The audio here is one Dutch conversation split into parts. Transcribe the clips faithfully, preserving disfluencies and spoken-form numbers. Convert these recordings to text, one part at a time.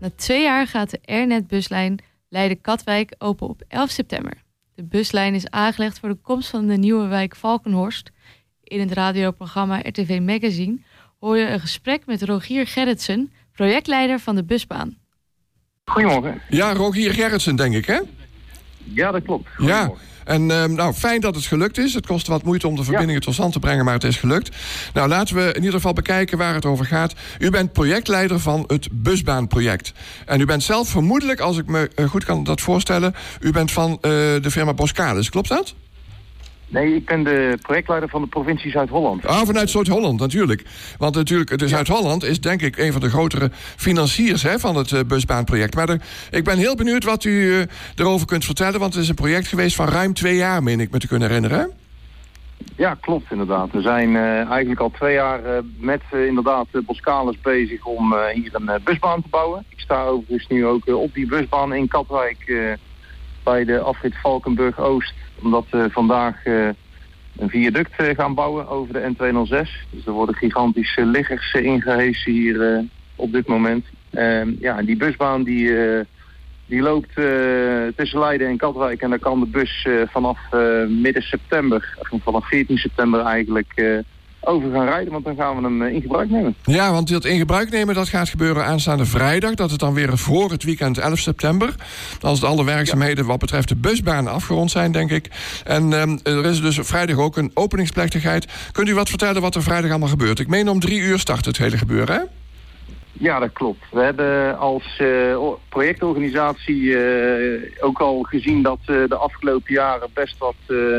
Na twee jaar gaat de Airnet-buslijn Leiden-Katwijk open op elf september. De buslijn is aangelegd voor de komst van de nieuwe wijk Valkenhorst. In het radioprogramma R T V Magazine hoor je een gesprek met Rogier Gerritsen, projectleider van de busbaan. Goedemorgen. Ja, Rogier Gerritsen, denk ik, hè? Ja, dat klopt. Ja, en uh, nou, fijn dat het gelukt is. Het kost wat moeite om de verbindingen ja. tot stand te brengen, maar het is gelukt. Nou, laten we in ieder geval bekijken waar het over gaat. U bent projectleider van het busbaanproject. En u bent zelf vermoedelijk, als ik me uh, goed kan dat voorstellen, u bent van uh, de firma Boskalis, klopt dat? Nee, ik ben de projectleider van de provincie Zuid-Holland. Ah, vanuit Zuid-Holland, natuurlijk. Want natuurlijk, de Zuid-Holland is denk ik een van de grotere financiers hè, van het uh, busbaanproject. Maar de, ik ben heel benieuwd wat u uh, erover kunt vertellen, want het is een project geweest van ruim twee jaar, meen ik me te kunnen herinneren. Ja, klopt inderdaad. We zijn uh, eigenlijk al twee jaar uh, met uh, inderdaad uh, Boskalis bezig om uh, hier een uh, busbaan te bouwen. Ik sta overigens nu ook uh, op die busbaan in Katwijk uh, bij de afrit Valkenburg-Oost. Omdat we vandaag uh, een viaduct uh, gaan bouwen over de N tweehonderdzes. Dus er worden gigantische liggers uh, ingehesen hier uh, op dit moment. Uh, ja, die busbaan die, uh, die loopt uh, tussen Leiden en Katwijk. En daar kan de bus uh, vanaf uh, midden september, of vanaf veertien september eigenlijk, uh, over gaan rijden. Want dan gaan we hem uh, in gebruik nemen. Ja, want dat in gebruik nemen dat gaat gebeuren aanstaande vrijdag. Dat het dan weer voor het weekend elf september. Als de alle werkzaamheden wat betreft de busbaan afgerond zijn, denk ik. En um, er is dus vrijdag ook een openingsplechtigheid. Kunt u wat vertellen wat er vrijdag allemaal gebeurt? Ik meen om drie uur start het hele gebeuren, hè? Ja, dat klopt. We hebben als uh, projectorganisatie uh, ook al gezien dat uh, de afgelopen jaren best wat Uh,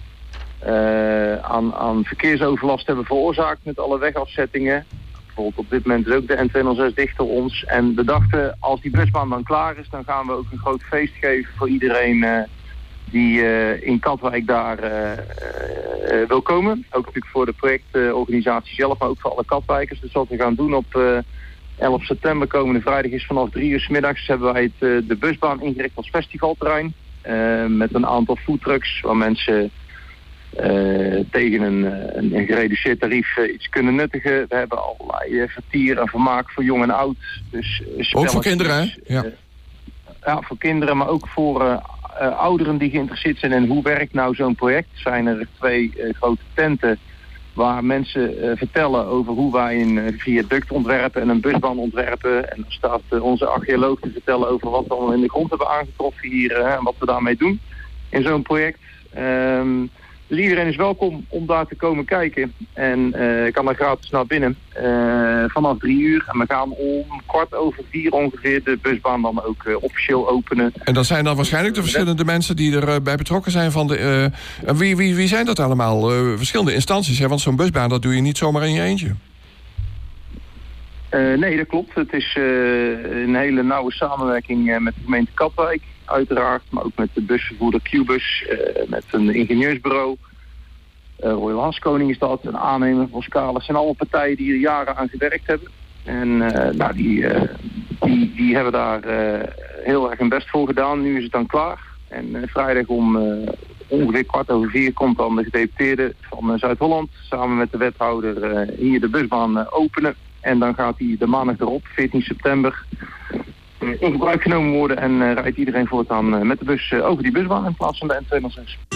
Uh, aan, aan verkeersoverlast hebben veroorzaakt met alle wegafzettingen. Bijvoorbeeld op dit moment is ook de N tweehonderdzes dicht door ons. En we dachten, als die busbaan dan klaar is, dan gaan we ook een groot feest geven voor iedereen uh, die uh, in Katwijk daar uh, uh, wil komen. Ook natuurlijk voor de projectorganisatie zelf, maar ook voor alle Katwijkers. Dus wat we gaan doen op uh, elf september, komende vrijdag, is vanaf drie uur 's middags hebben wij het, uh, de busbaan ingericht als festivalterrein. Uh, met een aantal foodtrucks waar mensen Uh, tegen een, een, een gereduceerd tarief uh, iets kunnen nuttigen. We hebben allerlei uh, vertier en vermaak voor jong en oud. Dus, uh, ook voor kinderen, hè? Ja. Uh, ja, voor kinderen, maar ook voor uh, uh, ouderen die geïnteresseerd zijn in hoe werkt nou zo'n project. Zijn er twee uh, grote tenten waar mensen uh, vertellen over hoe wij een uh, viaduct ontwerpen en een busbaan ontwerpen. En dan staat uh, onze archeoloog te vertellen over wat we allemaal in de grond hebben aangetroffen hier uh, en wat we daarmee doen in zo'n project. Um, Dus iedereen is welkom om daar te komen kijken. En uh, kan er gratis naar binnen. Uh, vanaf drie uur. En we gaan om kwart over vier ongeveer de busbaan dan ook uh, officieel openen. En dat zijn dan waarschijnlijk de verschillende mensen die erbij uh, betrokken zijn van de... Uh, wie, wie, wie zijn dat allemaal? Uh, verschillende instanties, hè? Want zo'n busbaan, dat doe je niet zomaar in je eentje. Uh, nee, dat klopt. Het is uh, een hele nauwe samenwerking uh, met de gemeente Katwijk. Uiteraard, maar ook met de busvervoerder Q-bus, uh, met een ingenieursbureau. Uh, Royal Haskoning is dat, een aannemer, Boskalis. zijn allemaal partijen die er jaren aan gewerkt hebben. En uh, nou, die, uh, die, die hebben daar uh, heel erg hun best voor gedaan. Nu is het dan klaar. En uh, vrijdag om uh, ongeveer kwart over vier komt dan de gedeputeerde van uh, Zuid-Holland samen met de wethouder uh, hier de busbaan uh, openen. En dan gaat hij de maandag erop, veertien september... in gebruik genomen worden en uh, rijdt iedereen voortaan uh, met de bus uh, over die busbaan in plaats van de N tweehonderdzes.